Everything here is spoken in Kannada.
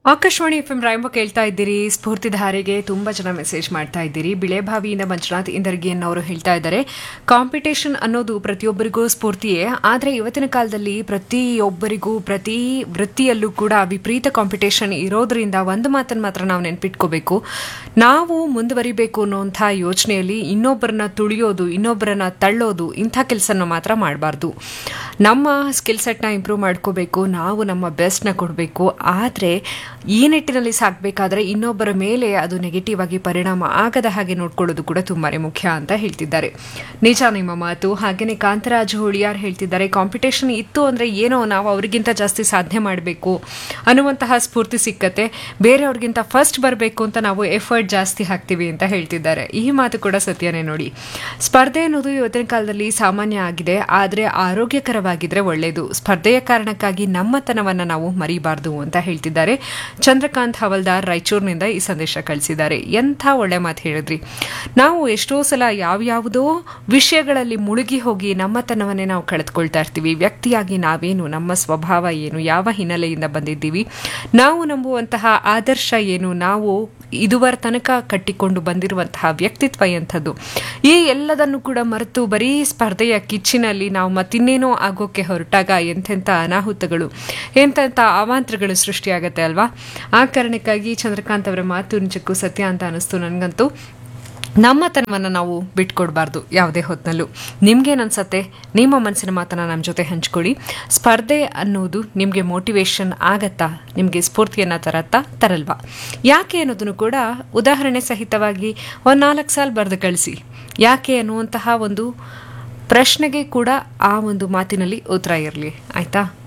ಆಕಾಶವಾಣಿ ಎಫ್ ಎಂ ರಾಯಂಬ ಕೇಳ್ತಾ ಇದ್ದೀರಿ. ಸ್ಫೂರ್ತಿಧಾರೆಗೆ ತುಂಬಾ ಜನ ಮೆಸೇಜ್ ಮಾಡ್ತಾ ಇದ್ದೀರಿ. ಬಿಳೆಬಾವಿಯಿಂದ ಮಂಜುನಾಥ್ ಇಂದರ್ಗಿ ಅನ್ನೋರು ಹೇಳ್ತಾ ಇದ್ದಾರೆ, ಕಾಂಪಿಟೇಷನ್ ಅನ್ನೋದು ಪ್ರತಿಯೊಬ್ಬರಿಗೂ ಸ್ಫೂರ್ತಿಯೇ. ಆದರೆ ಇವತ್ತಿನ ಕಾಲದಲ್ಲಿ ಪ್ರತಿಯೊಬ್ಬರಿಗೂ ಪ್ರತಿ ವೃತ್ತಿಯಲ್ಲೂ ಕೂಡ ವಿಪರೀತ ಕಾಂಪಿಟೇಷನ್ ಇರೋದ್ರಿಂದ ಒಂದು ಮಾತನ್ನು ಮಾತ್ರ ನಾವು ನೆನ್ಪಿಟ್ಕೋಬೇಕು. ನಾವು ಮುಂದುವರಿಬೇಕು ಅನ್ನೋಂಥ ಯೋಚನೆಯಲ್ಲಿ ಇನ್ನೊಬ್ಬರನ್ನ ತುಳಿಯೋದು, ಇನ್ನೊಬ್ಬರನ್ನ ತಳ್ಳೋದು, ಇಂಥ ಕೆಲಸನ ಮಾತ್ರ ಮಾಡಬಾರ್ದು. ನಮ್ಮ ಸ್ಕಿಲ್ ಸೆಟ್ನ ಇಂಪ್ರೂವ್ ಮಾಡ್ಕೋಬೇಕು, ನಾವು ನಮ್ಮ ಬೆಸ್ಟ್ನ ಕೊಡಬೇಕು. ಆದರೆ ಈ ನಿಟ್ಟಿನಲ್ಲಿ ಸಾಗಬೇಕಾದ್ರೆ ಇನ್ನೊಬ್ಬರ ಮೇಲೆ ಅದು ನೆಗೆಟಿವ್ ಆಗಿ ಪರಿಣಾಮ ಆಗದ ಹಾಗೆ ನೋಡ್ಕೊಳ್ಳೋದು ಕೂಡ ತುಂಬಾನೇ ಮುಖ್ಯ ಅಂತ ಹೇಳ್ತಿದ್ದಾರೆ. ನಿಜ ನಿಮ್ಮ ಮಾತು. ಹಾಗೆಯೇ ಕಾಂತರಾಜ್ ಹುಳಿಯಾರ್ ಹೇಳ್ತಿದ್ದಾರೆ, ಕಾಂಪಿಟೇಷನ್ ಇತ್ತು ಅಂದರೆ ಏನೋ ನಾವು ಅವ್ರಿಗಿಂತ ಜಾಸ್ತಿ ಸಾಧನೆ ಮಾಡಬೇಕು ಅನ್ನುವಂತಹ ಸ್ಫೂರ್ತಿ ಸಿಕ್ಕತ್ತೆ. ಬೇರೆಯವ್ರಿಗಿಂತ ಫಸ್ಟ್ ಬರಬೇಕು ಅಂತ ನಾವು ಎಫರ್ಟ್ ಜಾಸ್ತಿ ಹಾಕ್ತೀವಿ ಅಂತ ಹೇಳ್ತಿದ್ದಾರೆ. ಈ ಮಾತು ಕೂಡ ಸತ್ಯನೇ ನೋಡಿ. ಸ್ಪರ್ಧೆ ಅನ್ನೋದು ಇವತ್ತಿನ ಕಾಲದಲ್ಲಿ ಸಾಮಾನ್ಯ ಆಗಿದೆ, ಆದರೆ ಆರೋಗ್ಯಕರವಾಗಿದ್ರೆ ಒಳ್ಳೆಯದು. ಸ್ಪರ್ಧೆಯ ಕಾರಣಕ್ಕಾಗಿ ನಮ್ಮತನವನ್ನು ನಾವು ಮರಿಬಾರ್ದು ಅಂತ ಹೇಳ್ತಿದ್ದಾರೆ. ಚಂದ್ರಕಾಂತ್ ಹವಲ್ದಾರ್ ರಾಯಚೂರಿನಿಂದ ಈ ಸಂದೇಶ ಕಳಿಸಿದ್ದಾರೆ. ಎಂಥ ಒಳ್ಳೆ ಮಾತು ಹೇಳಿದ್ರಿ. ನಾವು ಎಷ್ಟೋ ಸಲ ಯಾವ್ಯಾವುದೋ ವಿಷಯಗಳಲ್ಲಿ ಮುಳುಗಿ ಹೋಗಿ ನಮ್ಮತನವನ್ನೇ ನಾವು ಕಳೆದುಕೊಳ್ತಾ ಇರ್ತೀವಿ. ವ್ಯಕ್ತಿಯಾಗಿ ನಾವೇನು, ನಮ್ಮ ಸ್ವಭಾವ ಏನು, ಯಾವ ಹಿನ್ನೆಲೆಯಿಂದ ಬಂದಿದ್ದೀವಿ, ನಾವು ನಂಬುವಂತಹ ಆದರ್ಶ ಏನು, ನಾವು ಇದುವರ ತನಕ ಕಟ್ಟಿಕೊಂಡು ಬಂದಿರುವಂತಹ ವ್ಯಕ್ತಿತ್ವ ಎಂಥದ್ದು, ಈ ಎಲ್ಲದನ್ನು ಕೂಡ ಮರೆತು ಬರೀ ಸ್ಪರ್ಧೆಯ ಕಿಚ್ಚಿನಲ್ಲಿ ನಾವು ಮತ್ತಿನ್ನೇನೋ ಆಗೋಕ್ಕೆ ಹೊರಟಾಗ ಎಂತೆಂಥ ಅನಾಹುತಗಳು, ಎಂತೆಂಥ ಅವಾಂತರಗಳು ಸೃಷ್ಟಿಯಾಗತ್ತೆ ಅಲ್ವಾ. ಆ ಕಾರಣಕ್ಕಾಗಿ ಚಂದ್ರಕಾಂತ್ ಅವರ ಮಾತು ನಿಜಕ್ಕೂ ಸತ್ಯ ಅಂತ ಅನಿಸ್ತು ನನಗಂತೂ. ನಮ್ಮತನವನ್ನು ನಾವು ಬಿಟ್ಕೊಡ್ಬಾರ್ದು ಯಾವುದೇ ಹೊತ್ತಿನಲ್ಲೂ. ನಿಮ್ಗೇನನ್ಸತ್ತೆ? ನಿಮ್ಮ ಮನಸ್ಸಿನ ಮಾತನ್ನು ನಮ್ಮ ಜೊತೆ ಹಂಚ್ಕೊಳ್ಳಿ. ಸ್ಪರ್ಧೆ ಅನ್ನೋದು ನಿಮಗೆ ಮೋಟಿವೇಶನ್ ಆಗತ್ತಾ, ನಿಮಗೆ ಸ್ಫೂರ್ತಿಯನ್ನು ತರಲ್ವಾ, ಯಾಕೆ ಅನ್ನೋದನ್ನು ಕೂಡ ಉದಾಹರಣೆ ಸಹಿತವಾಗಿ ಒಂದು 4 ಸಾಲ ಬರೆದು ಕಳಿಸಿ. ಯಾಕೆ ಅನ್ನುವಂತಹ ಒಂದು ಪ್ರಶ್ನೆಗೆ ಕೂಡ ಆ ಒಂದು ಮಾತಿನಲ್ಲಿ ಉತ್ತರ ಇರಲಿ. ಆಯಿತಾ?